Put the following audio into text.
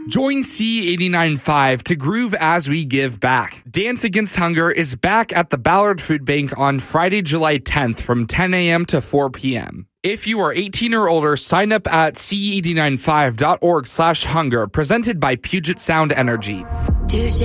Join C89.5 to groove as we give back. Dance Against Hunger is back at the Ballard Food Bank on Friday, July 10th from 10 a.m. to 4 p.m. If you are 18 or older, sign up at C89.5.org/hunger, presented by Puget Sound Energy. Touche.